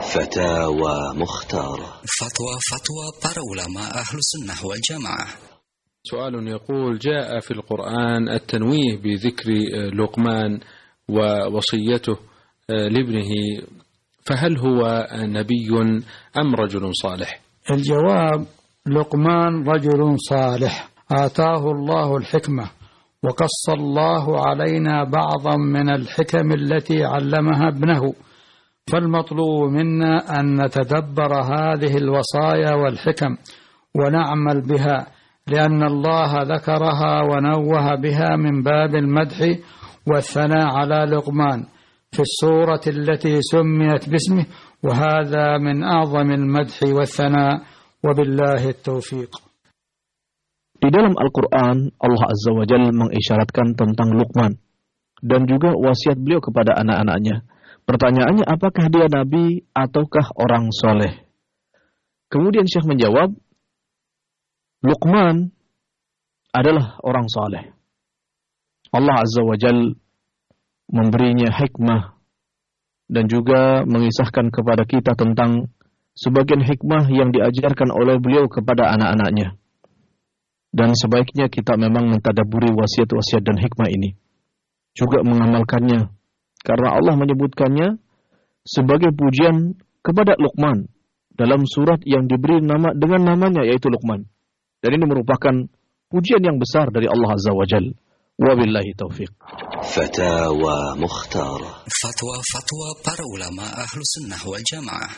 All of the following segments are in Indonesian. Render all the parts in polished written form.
فتاوى مختارة. فتوى para ulama أهل السنة والجماعة. سؤال يقول: جاء في القرآن التنويه بذكر لقمان ووصيته لابنه، فهل هو نبي أم رجل صالح؟ الجواب: لقمان رجل صالح آتاه الله الحكمة، وقص الله علينا بعضا من الحكم التي علمها ابنه، فالمطلوب منا أن نتدبر هذه الوصايا والحكم ونعمل بها، لأن الله ذكرها ونوه بها من باب المدح والثناء على لقمان في السورة التي سميت باسمه، وهذا من أعظم المدح والثناء، وبالله التوفيق. Di dalam Al-Quran, Allah Azza wa Jalla mengisyaratkan tentang Luqman dan juga wasiat beliau kepada anak-anaknya. Pertanyaannya, apakah dia nabi ataukah orang soleh? Kemudian Syekh menjawab, Luqman adalah orang soleh. Allah Azza wa Jalla memberinya hikmah dan juga mengisahkan kepada kita tentang sebagian hikmah yang diajarkan oleh beliau kepada anak-anaknya. Dan sebaiknya kita memang mentadabburi wasiat-wasiat dan hikmah ini, juga mengamalkannya, karena Allah menyebutkannya sebagai pujian kepada Luqman dalam surat yang diberi nama dengan namanya, yaitu Luqman. Dan ini merupakan pujian yang besar dari Allah Azza wa Jalla. Wabillahi taufiq. Fatawa Mukhtara. Fatwa para ulama Ahlu Sunnah wal Jamaah.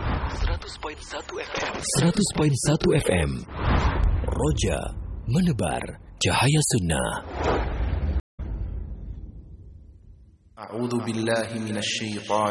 100.1 FM. Roja menebar cahaya sunnah. A'udzu billahi minasy syaithanir